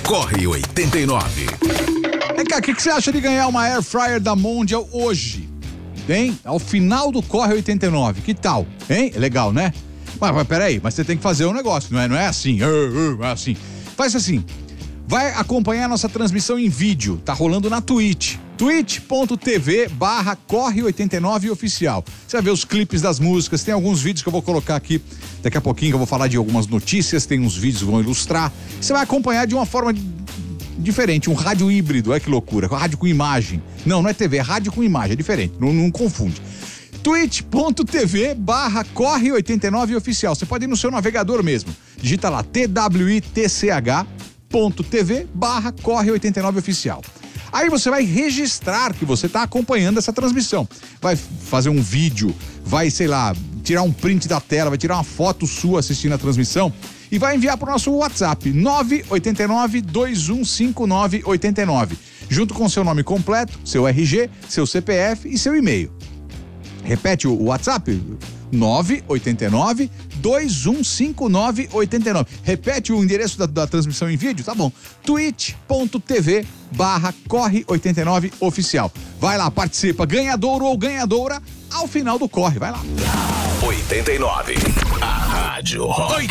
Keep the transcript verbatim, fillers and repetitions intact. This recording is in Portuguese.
Corre oitenta e nove. Vem cá, o que, que você acha de ganhar uma Air Fryer da Mondial hoje? Hein? Ao final do Corre oitenta e nove, que tal? Hein? É legal, né? Mas, mas peraí, mas você tem que fazer um negócio, não é, não é assim, não é assim. Faz assim, vai acompanhar a nossa transmissão em vídeo, tá rolando na Twitch, twitch.tv barra Corre oitenta e nove oficial. Você vai ver os clipes das músicas, tem alguns vídeos que eu vou colocar aqui daqui a pouquinho, que eu vou falar de algumas notícias, tem uns vídeos que vão ilustrar. Você vai acompanhar de uma forma diferente, um rádio híbrido, olha que loucura, rádio com imagem. Não, não é T V, é rádio com imagem, é diferente, não, não confunde. twitch.tv barra Corre oitenta e nove oficial. Você pode ir no seu navegador mesmo. Digita lá twitch.tv barra Corre oitenta e nove oficial. Aí você vai registrar que você está acompanhando essa transmissão. Vai fazer um vídeo, vai, sei lá, tirar um print da tela, vai tirar uma foto sua assistindo a transmissão e vai enviar para o nosso WhatsApp nove oito nove, dois um cinco nove oito nove, junto com seu nome completo, seu R G, seu C P F e seu e-mail. Repete o WhatsApp, nove oito nove, dois um cinco nove oito nove. Repete o endereço da, da transmissão em vídeo, tá bom? twitch.tv barra Corre oitenta e nove oficial. Vai lá, participa, ganhador ou ganhadora ao final do Corre, vai lá. oitenta e nove, a Rádio Rock.